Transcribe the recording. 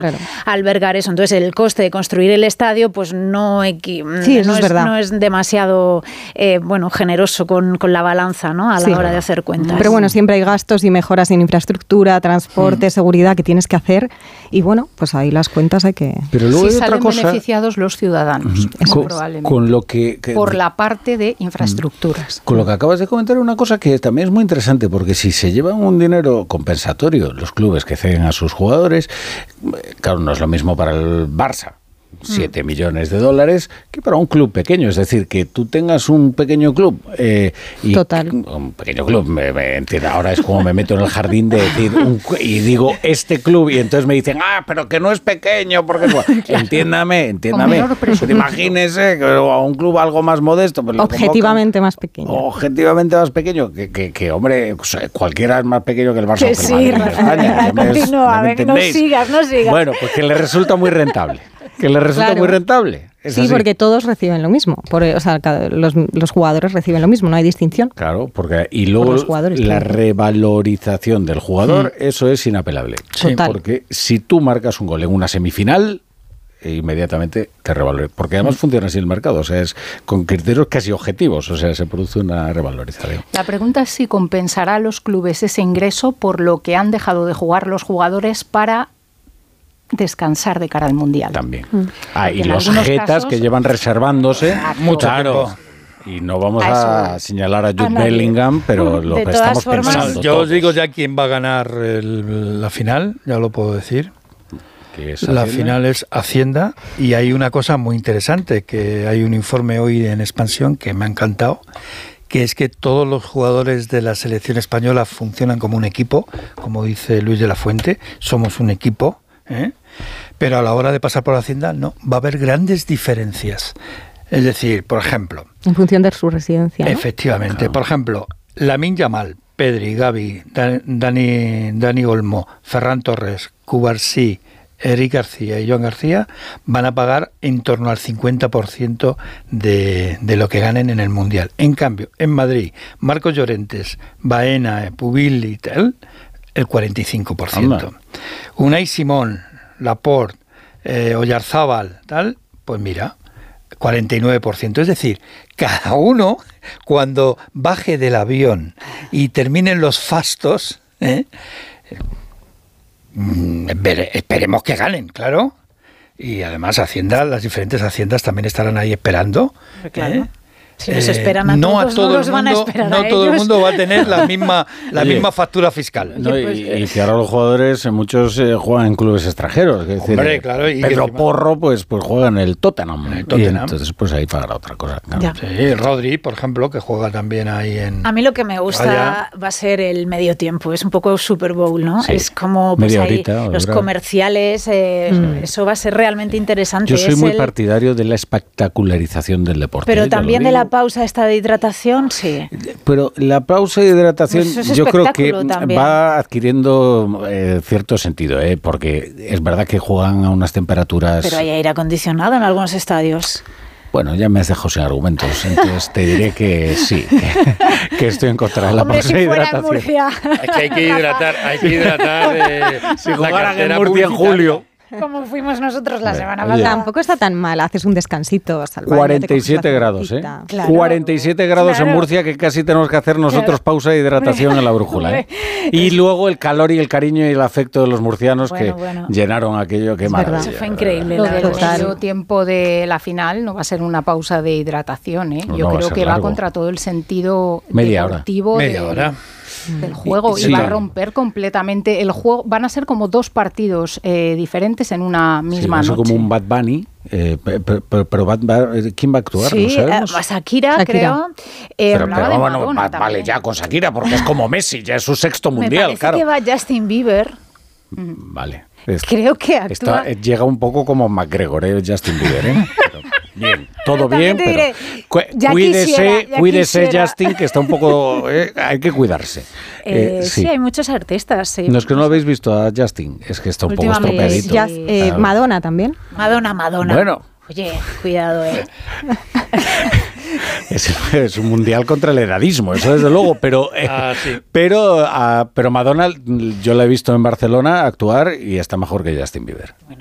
albergar eso. Entonces, el coste de construir el estadio pues no es demasiado generoso con la balanza, ¿no? A la hora de hacer cuentas. Pero bueno, siempre hay gastos y mejoras en infraestructura, transporte, seguridad que tienes que hacer y bueno, pues ahí las cuentas hay que... Pero luego hay salen otra cosa, beneficiados los ciudadanos, probablemente. Con lo que por la parte de infraestructuras. Con lo que acabas de comentar, una cosa que también es muy interesante, porque si se llevan un dinero compensatorio los clubes que ceden a sus jugadores, claro, no es lo mismo para el Barça, 7 millones de dólares, que para un club pequeño. Es decir, que tú tengas un pequeño club y total. Un pequeño club, me entiendo, ahora es como me meto en el jardín de decir y digo este club y entonces me dicen, pero que no es pequeño, porque entiéndame. Pues imagínese que a un club algo más modesto, pues objetivamente más pequeño. Objetivamente más pequeño, que hombre, cualquiera es más pequeño que el Barça. Que sí, Rafael, continúa, no sigas. Bueno, pues que le resulta muy rentable. Muy rentable. Sí, así. Porque todos reciben lo mismo. Los jugadores reciben lo mismo, no hay distinción. Claro, y luego la revalorización del jugador, eso es inapelable. Sí. Porque si tú marcas un gol en una semifinal, inmediatamente te revaloriza. Porque además funciona así el mercado, o sea, es con criterios casi objetivos, o sea, se produce una revalorización. La pregunta es si compensará a los clubes ese ingreso por lo que han dejado de jugar los jugadores para descansar de cara al Mundial. También. Y los jetas que llevan reservándose mucho tiempo. Y no vamos a señalar a Jude Bellingham, pero lo que estamos pensando. Yo os digo ya quién va a ganar la final, ya lo puedo decir. La final es Hacienda y hay una cosa muy interesante, que hay un informe hoy en Expansión que me ha encantado, que es que todos los jugadores de la selección española funcionan como un equipo, como dice Luis de la Fuente, somos un equipo, pero a la hora de pasar por Hacienda no, va a haber grandes diferencias. Es decir, por ejemplo... En función de su residencia, ¿no? Efectivamente. Claro. Por ejemplo, Lamine Yamal, Pedri, Gavi, Dani Olmo, Ferran Torres, Cubarsí, Eric García y Joan García van a pagar en torno al 50% de lo que ganen en el Mundial. En cambio, en Madrid, Marcos Llorentes, Baena, Pubil y tal, el 45%. Anda. Unai Simón, Laporte, Oyarzábal, tal, pues mira, 49%. Es decir, cada uno, cuando baje del avión y terminen los fastos, esperemos que ganen, claro. Y además Hacienda, las diferentes haciendas también estarán ahí esperando. Claro. Si nos esperan a todos, no los van a esperar a ellos. No todo el mundo va a tener la misma factura fiscal. No, y que ahora los jugadores, muchos juegan en clubes extranjeros. Es decir, hombre, claro, y Pedro Porro pues juega en el Tottenham. Y entonces pues ahí pagará otra cosa. Claro. Sí, Rodri, por ejemplo, que juega también ahí en... A mí lo que me gusta va a ser el medio tiempo. Es un poco Super Bowl, ¿no? Sí. Es como pues, los comerciales. Eso va a ser realmente interesante. Yo soy muy partidario de la espectacularización del deporte. Pero también de la pausa esta de hidratación, sí. Pero la pausa de hidratación pues yo creo que también va adquiriendo cierto sentido, porque es verdad que juegan a unas temperaturas... Pero hay aire acondicionado en algunos estadios. Bueno, ya me has dejado sin argumentos, entonces te diré que sí, que estoy en contra de la pausa de hidratación. Hay que hidratar si jugaran en Murcia en julio. Como fuimos nosotros la semana pasada. Tampoco está tan mal, haces un descansito. 47 grados, Claro, 47 grados en Murcia, que casi tenemos que hacer nosotros pausa de hidratación en la brújula. Y luego el calor y el cariño y el afecto de los murcianos que llenaron aquello, qué maravilla. Eso fue increíble. Lo del medio tiempo de la final no va a ser una pausa de hidratación. Yo creo que va contra todo el sentido deportivo. Media hora. Del juego y va a romper completamente el juego. Van a ser como dos partidos diferentes en una misma noche. Como un Bad Bunny, pero ¿quién va a actuar? Sí, ¿no sabemos? Shakira, creo. Pero vale ya con Shakira, porque es como Messi, ya es su sexto mundial, claro. Me parece que va Justin Bieber. Vale. Creo que actúa. Llega un poco como McGregor, Justin Bieber, Pero bien, todo bien, diré, pero cuídese Justin, que está un poco... hay que cuidarse. Sí, hay muchos artistas. Sí. No es que no lo habéis visto a Justin, es que está un poco estropeadito. Madonna también. Madonna. Bueno. Oye, cuidado, Es un mundial contra el edadismo, eso desde luego, pero sí. pero Madonna yo la he visto en Barcelona actuar y está mejor que Justin Bieber.